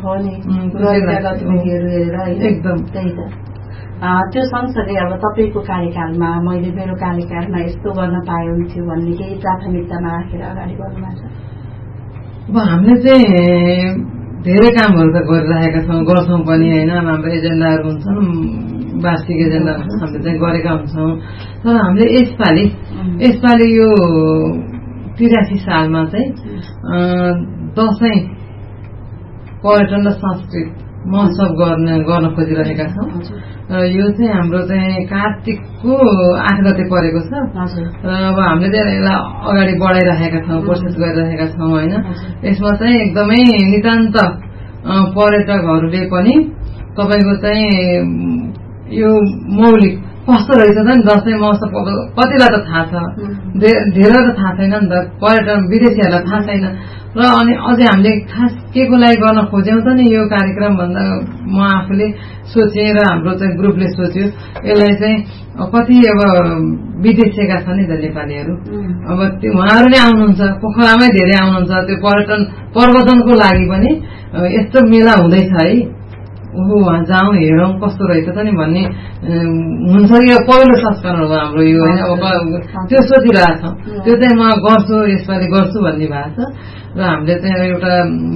B: एकदम
A: त्यही त त्यो सँगसँगै अब तपाईको कार्यकालमा मैले मेरो कार्यकालमा यस्तो गर्न पाए हुन्थ्यो भन्ने केही प्राथमिकतामा राखेर अगाडि बढ्नुभएको छ
B: अब हामीले चाहिँ धेरै कामहरु त गरिरहेका छौं गर्छौं पनि हैन हाम्रो एजेन्डाहरु हुन्छन् वार्षिक एजेन्डा हामीले चाहिँ गरेका हुन्छौं तर हामीले यसपालि यो 83 सालमा चाहिँ दशैं पर्यटन र संस्कृति महोत्सव गर्न खोजिरहेका छौं यो चाहिँ हाम्रो चाहिँ कार्तिकको 8 गते परेको छ र अब हामीले चाहिँ यसलाई अगाडि बढाइरहेका छौं प्रोसेस गरिरहेका छौं हैन यसमा चाहिँ एकदमै नितान्त पर्यटकहरुले पनि तपाईको चाहिँ यो मौलिक कस्तो रहेछ त नि दशैं महोत्सव कतिलाई त थाहा छ धेरै त थाहा छैन नि त पर्यटन विदेशीहरुलाई थाहा छैन र अनि अझै हामीले खास केको लागि गर्न खोज्यौं त नि यो कार्यक्रम भन्दा म आफूले सोचे र हाम्रो चाहिँ ग्रुपले सोच्यो यसलाई चाहिँ कति अब विदेशीका छन् नि त नेपालीहरु अब त्यो उहाँहरु नै आउनुहुन्छ पोखरामै धेरै आउनुहुन्छ त्यो पर्यटन प्रवर्धनको लागि पनि यस्तो मेला हुँदैछ है वहाँ जाउँ हेरौं कस्तो रहेछ त नि भन्ने हुन्छ कि पहिलो संस्करण हो हाम्रो यो हैन अब त्यो सोचिरहेको छौं त्यो चाहिँ म गर्छु यसपालि गर्छु भन्ने भएको छ र हामीले चाहिँ एउटा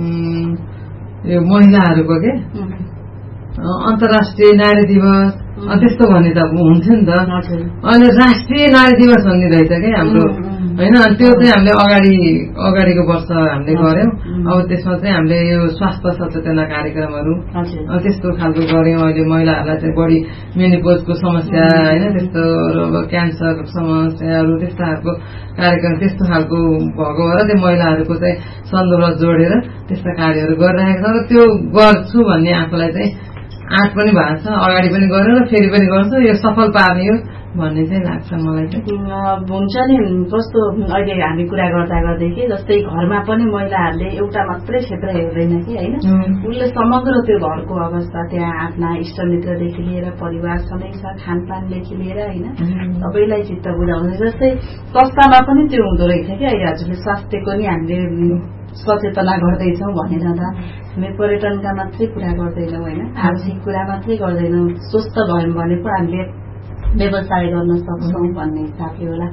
B: यो महिलाहरुको के अन्तर्राष्ट्रिय नारी दिवस त्यस्तो भन्ने त हुन्थ्यो नि त अनि राष्ट्रिय नारी दिवस भन्ने रहेछ के हाम्रो हैन त्यो चाहिँ हामीले अगाडिको वर्ष हामीले गर्यौं अब त्यसमा चाहिँ हामीले यो स्वास्थ्य सचेतना कार्यक्रमहरु त्यस्तो खालको गर्यौं अहिले महिलाहरुलाई चाहिँ बढी मेनिपोजको समस्या हैन त्यस्तो क्यान्सरको समस्याहरु त्यस्ताहरुको कार्यक्रम त्यस्तो खालको भएको भएर त्यो महिलाहरुको चाहिँ सन्दर्भ जोडेर त्यस्ता कार्यहरु गरिरहेका छौं र त्यो गर्छु भन्ने आफूलाई चाहिँ आँट पनि भएको छ अगाडि पनि गरेर फेरि पनि गर्छु यो सफल पार्ने हो भन्ने चाहिँ लाग्छ मलाई चाहिँ
A: हुन्छ नि कस्तो अहिले हामी कुरा गर्दा गर्दै कि जस्तै घरमा पनि महिलाहरुले एउटा मात्रै क्षेत्र हेर्दैन कि हैन उनले समग्र त्यो घरको अवस्था त्यहाँ आफ्ना इष्टमित्रदेखि लिएर परिवार सबै छ खानपानदेखि लिएर हैन सबैलाई चित्त बुझाउने जस्तै संस्थामा पनि त्यो हुँदो रहेछ कि अहिले हजुरले स्वास्थ्यको नि हामीले सचेतना गर्दैछौं भने जाँदा हामी पर्यटनका मात्रै कुरा गर्दैनौं हैन आर्थिक कुरा मात्रै गर्दैनौं स्वस्थ भयौं भने पो हामीले व्यवसाय गर्न सक्छौं भन्ने हिसाबले होला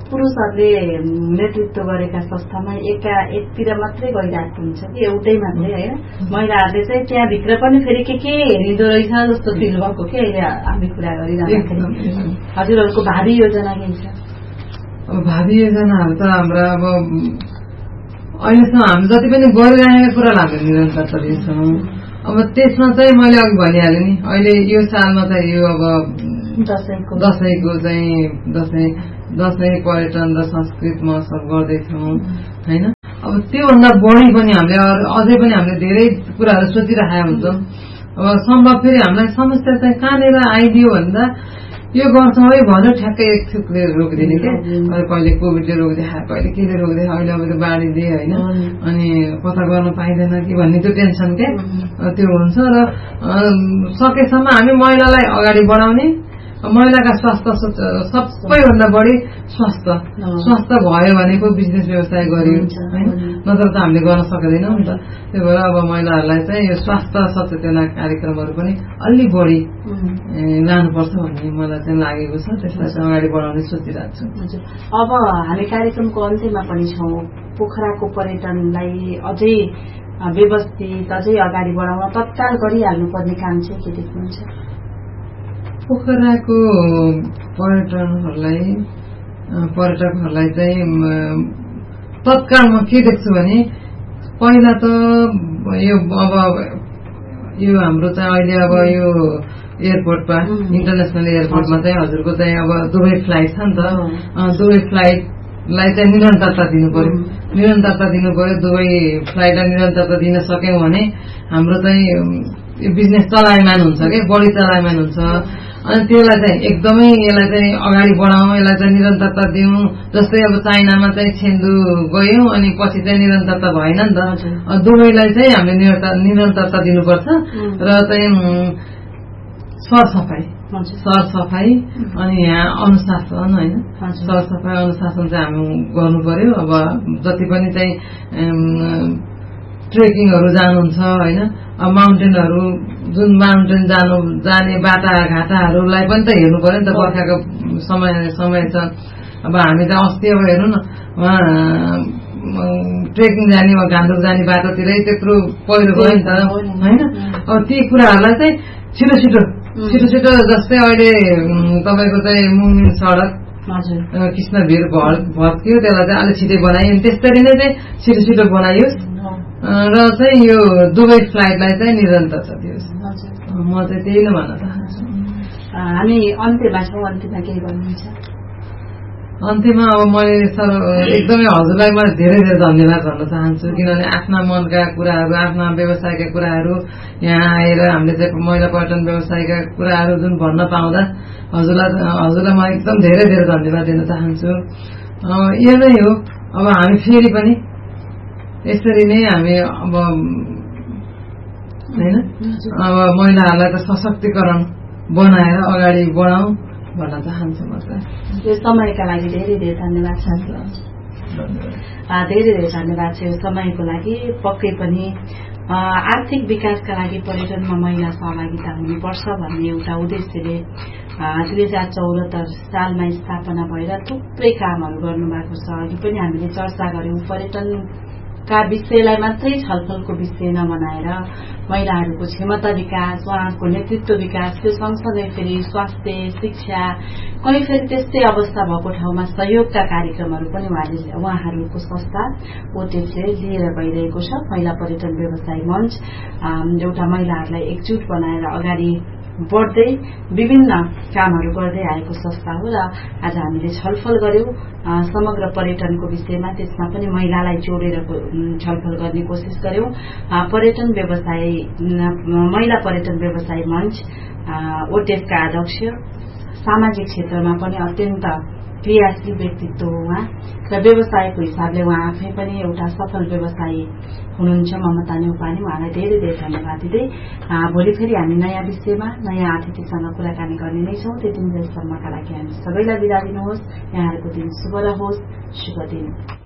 A: पुरुषहरूले नेतृत्व गरेका संस्थामा एकतिर मात्रै गइरहेको हुन्छ कि एउटै मात्रै होइन महिलाहरूले चाहिँ त्यहाँभित्र पनि फेरि के हेरिँदो रहेछ जस्तो फिल भएको कि अहिले हामी कुरा गरिरहँदाखेरि हजुरहरूको भावी योजना के छ?
B: अब भावी योजनाहरू त हाम्रा अब अहिलेसम्म हामी जति पनि गरिरहेका कुरालाई हामीले निरन्तरता दिन्छौँ। अब त्यसमा चाहिँ मैले अघि भनिहालेँ नि अहिले यो सालमा चाहिँ यो अब दसैँको चाहिँ दसैँ पर्यटन र संस्कृत महोत्सव गर्दैछौँ होइन। अब त्योभन्दा बढी पनि हामीले अझै पनि हामीले धेरै कुराहरू सोचिरहेका हुन्छौँ। अब सम्भव फेरि हामीलाई समस्या चाहिँ कहाँनिर आइदियो भन्दा यो गर्छौँ है भनेर ठ्याक्कै एक थुकले रोकिदिने क्या। कहिले कोभिडले रोकिदिए कहिले केले रोकिदिए अहिले अब त्यो बाढिदिए होइन अनि पत्ता गर्न पाइँदैन कि भन्ने त्यो टेन्सन क्या त्यो हुन्छ। र सकेसम्म हामी महिलालाई अगाडि बढाउने महिलाका स्वास्थ्य सबैभन्दा बढी स्वास्थ्य भयो भनेको बिजनेस व्यवसाय गरियो होइन नत्र त हामीले गर्न सक्दैनौँ नि त। त्यही भएर अब महिलाहरूलाई चाहिँ यो स्वास्थ्य सचेतना कार्यक्रमहरू पनि अलि बढी लानुपर्छ भन्ने मलाई चाहिँ लागेको छ। त्यसलाई चाहिँ अगाडि बढाउने सोचिरहेको छु।
A: अब हामी कार्यक्रमको अन्त्यमा पनि छौँ। पोखराको पर्यटनलाई अझै व्यवस्थित अझै अगाडि बढाउन तत्काल गरिहाल्नु पर्ने काम चाहिँ के देख्नुहुन्छ?
B: पोखराको पर्यटकहरूलाई चाहिँ तत्कालमा के देख्छु भने पहिला त यो अब यो हाम्रो चाहिँ अहिले अब यो एयरपोर्टमा इन्टरनेसनल एयरपोर्टमा चाहिँ हजुरको चाहिँ अब दुबई फ्लाइट छ नि त। दुबई फ्लाइटलाई चाहिँ निरन्तरता दिनु पर्यो। दुबई फ्लाइटलाई निरन्तरता दिन सक्यौँ भने हाम्रो चाहिँ यो बिजनेस चलायमान हुन्छ कि बढी चलायमान हुन्छ। अनि त्यसलाई चाहिँ एकदमै यसलाई चाहिँ अगाडि बढाउँ यसलाई चाहिँ निरन्तरता दिउँ। जस्तै अब चाइनामा चाहिँ छेन्दु गयौँ अनि पछि चाहिँ निरन्तरता भएन नि त। दुबईलाई चाहिँ हामीले निरन्तरता दिनुपर्छ र चाहिँ सरसफाई अनि यहाँ अनुशासन होइन सरसफाई अनुशासन चाहिँ हामी गर्नु पर्यो। अब जति पनि चाहिँ ट्रेकिङहरू जानुहुन्छ होइन माउन्टेनहरू जुन माउन्टेन जाने बाटाघाटाहरूलाई पनि त हेर्नु पर्यो नि त। बर्खाको समय छ। अब हामी त अस्ति अब हेर्नु न उहाँ ट्रेकिङ जाने घान्दुक जाने बाटोतिरै त्यत्रो पहिरो गयो नि त होइन। अब ती कुराहरूलाई चाहिँ छिटो जस्तै अहिले तपाईँको चाहिँ मुङमिङ सडक कृष्णभिर भत्कियो त्यसलाई चाहिँ अलिक छिटै बनाइयो त्यसरी नै चाहिँ छिटो बनाइयोस् र चाहिँ यो दुबई फ्लाइटलाई चाहिँ निरन्तरता दियोस्। म चाहिँ त्यही नै भन्न चाहन्छु।
A: हामी अन्त्यमा छौँ। अन्त्यमा के गर्नुहुन्छ?
B: अन्त्यमा अब मैले एकदमै हजुरलाई मैले धेरै धन्यवाद भन्न चाहन्छु। किनभने आफ्ना मनका कुराहरू आफ्ना व्यवसायका कुराहरू यहाँ आएर हामीले चाहिँ महिला पर्यटन व्यवसायका कुराहरू जुन भन्न पाउँदा हजुरलाई म एकदम धेरै धन्यवाद दिन चाहन्छु। यो नै हो। अब हामी फेरि पनि यसरी नै हामी अब होइन अब महिलाहरूलाई त सशक्तिकरण बनाएर अगाडि बढाउँ भन्न चाहन्छु। म चाहिँ
A: यो समयका लागि धेरै धन्यवाद छ। धेरै धन्यवाद छ यो समयको लागि। पक्कै पनि आर्थिक विकासका लागि पर्यटनमा महिला सहभागिता हुनुपर्छ भन्ने एउटा उद्देश्यले 2074 सालमा स्थापना भएर थुप्रै कामहरू गर्नुभएको छ। अघि पनि हामीले चर्चा गर्यौं पर्यटनका विषयलाई मात्रै छलफलको विषय नबनाएर महिलाहरूको क्षमता विकास उहाँको नेतृत्व विकास त्यो सँगसँगै फेरि स्वास्थ्य शिक्षा कहीँ फेरि त्यस्तै अवस्था भएको ठाउँमा सहयोगका कार्यक्रमहरू पनि उहाँहरूको संस्था ओटेफले लिएर गइरहेको छ। महिला पर्यटन व्यवसाय मञ्च एउटा महिलाहरूलाई एकजुट बनाएर अगाडि बढ्दै विभिन्न कामहरू गर्दै आएको संस्था हो र आज हामीले छलफल गर्यौं समग्र पर्यटनको विषयमा। त्यसमा पनि महिलालाई जोडेर छलफल गर्ने कोसिस गर्यौं। महिला पर्यटन व्यवसाय मञ्च ओटेफका अध्यक्ष सामाजिक क्षेत्रमा पनि अत्यन्त क्रियाशील व्यक्तित्व हो उहाँ र व्यवसायको हिसाबले उहाँ आफै पनि एउटा सफल व्यवसायी हुनुहुन्छ ममता न्यौपाने। उहाँलाई धेरै धन्यवाद दिँदै भोलि फेरि हामी नयाँ विषयमा नयाँ अतिथिसँग कुराकानी गर्ने नै छौं। त्यति बेलासम्मका लागि हामी सबैलाई बिदा दिनुहोस्। यहाँहरूको दिन शुभ रहोस्। शुभ दिन।